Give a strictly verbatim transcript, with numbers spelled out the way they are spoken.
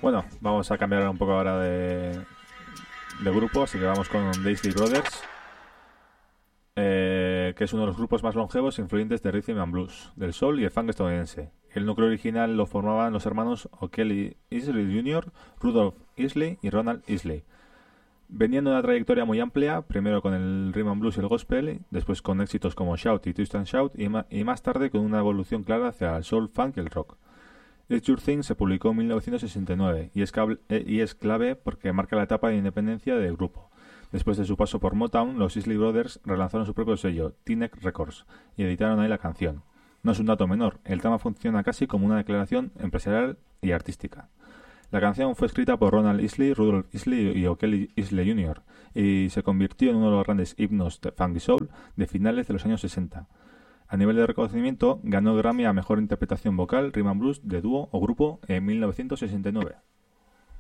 Bueno, vamos a cambiar un poco ahora de, de grupo, así que vamos con The Isley Brothers, eh, que es uno de los grupos más longevos e influyentes de rhythm and blues, del soul y el funk estadounidense. El núcleo original lo formaban los hermanos O'Kelly Isley junior, Rudolph Isley y Ronald Isley. Venían de una trayectoria muy amplia, primero con el rhythm and blues y el gospel, después con éxitos como Shout y Twist and Shout, y, ma- y más tarde con una evolución clara hacia el soul, funk y el rock. It's Your Thing se publicó en mil novecientos sesenta y nueve y es, cable- eh, y es clave porque marca la etapa de independencia del grupo. Después de su paso por Motown, los Isley Brothers relanzaron su propio sello, T-Neck Records, y editaron ahí la canción. No es un dato menor, el tema funciona casi como una declaración empresarial y artística. La canción fue escrita por Ronald Isley, Rudolph Isley y O'Kelly Isley junior y se convirtió en uno de los grandes himnos de funk y soul de finales de los años sesenta. A nivel de reconocimiento, ganó el Grammy a Mejor Interpretación Vocal, Rhythm and Blues de dúo o grupo en mil novecientos sesenta y nueve.